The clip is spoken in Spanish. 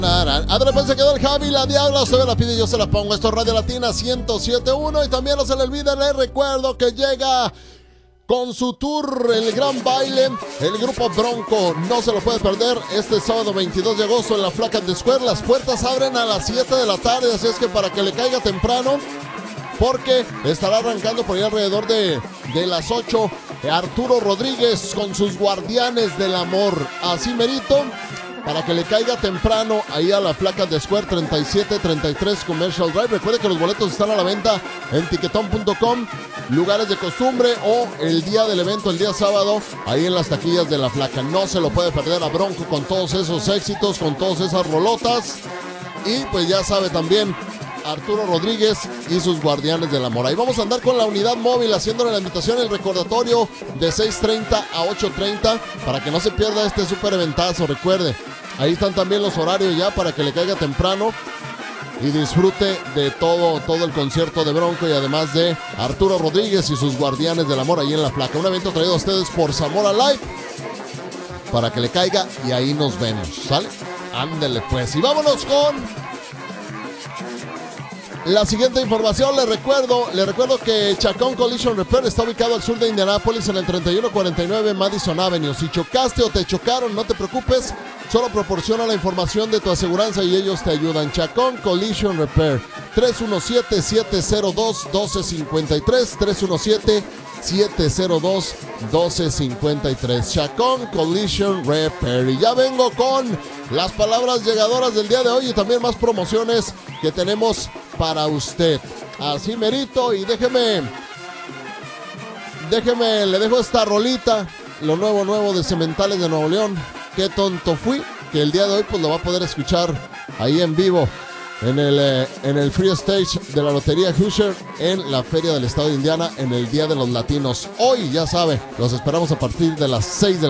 Además se quedó el Javi, la Diabla, usted me la pide y yo se la pongo. Esto es Radio Latina 107.1 y también no se le olvide, les recuerdo que llega con su tour El Gran Baile, el grupo Bronco, no se lo puede perder este sábado 22 de agosto en la Flaca de Square. Las puertas abren a las 7 de la tarde, así es que para que le caiga temprano, porque estará arrancando por ahí alrededor de las 8 Arturo Rodríguez con sus Guardianes del Amor. Así merito, para que le caiga temprano ahí a la Flaca de Square 3733 Commercial Drive. Recuerde que los boletos están a la venta en tiquetón.com, lugares de costumbre o el día del evento, el día sábado, ahí en las taquillas de la Flaca. No se lo puede perder a Bronco con todos esos éxitos, con todas esas rolotas. Y pues ya sabe también Arturo Rodríguez y sus Guardianes del Amor. Ahí vamos a andar con la unidad móvil haciéndole la invitación, el recordatorio de 6:30 a 8:30 para que no se pierda este súper eventazo. Recuerde, ahí están también los horarios ya para que le caiga temprano y disfrute de todo el concierto de Bronco y además de Arturo Rodríguez y sus Guardianes del Amor ahí en la Flaca. Un evento traído a ustedes por Zamora Live para que le caiga y ahí nos vemos, ¿sale? Ándele pues. Y vámonos con la siguiente información. Le recuerdo que Chacón Collision Repair está ubicado al sur de Indianápolis en el 3149 Madison Avenue. Si chocaste o te chocaron, no te preocupes, solo proporciona la información de tu aseguranza y ellos te ayudan. Chacón Collision Repair, 317-702-1253, 317-702-1253. Chacón Collision Repair. Y ya vengo con las palabras llegadoras del día de hoy y también más promociones que tenemos para usted. Así merito, y déjeme, le dejo esta rolita, lo nuevo de Cementales de Nuevo León. Qué tonto fui, que el día de hoy pues lo va a poder escuchar ahí en vivo en el Free Stage de la Lotería Hoosier en la Feria del Estado de Indiana en el Día de los Latinos. Hoy, ya sabe, los esperamos a partir de las 6 de la